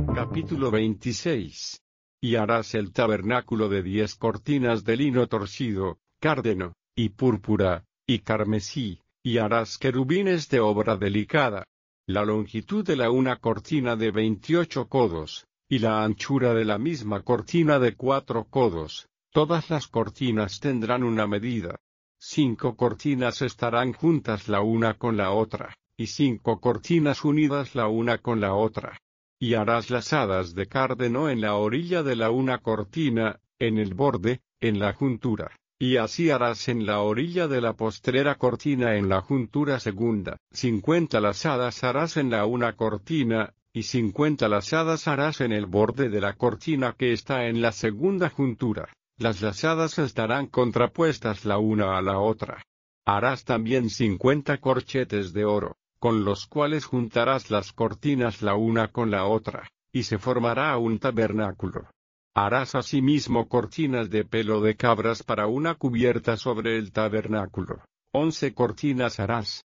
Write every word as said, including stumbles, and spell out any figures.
Capítulo veintiséis. Y harás el tabernáculo de diez cortinas de lino torcido, cárdeno, y púrpura, y carmesí, y harás querubines de obra delicada. La longitud de la una cortina de veintiocho codos, y la anchura de la misma cortina de cuatro codos. Todas las cortinas tendrán una medida. Cinco cortinas estarán juntas la una con la otra, y cinco cortinas unidas la una con la otra. Y harás lazadas de cárdeno en la orilla de la una cortina, en el borde, en la juntura, y así harás en la orilla de la postrera cortina en la juntura segunda. Cincuenta lazadas harás en la una cortina, y cincuenta lazadas harás en el borde de la cortina que está en la segunda juntura. Las lazadas estarán contrapuestas la una a la otra. Harás también cincuenta corchetes de oro, con los cuales juntarás las cortinas la una con la otra, y se formará un tabernáculo. Harás asimismo cortinas de pelo de cabras para una cubierta sobre el tabernáculo. Once cortinas harás,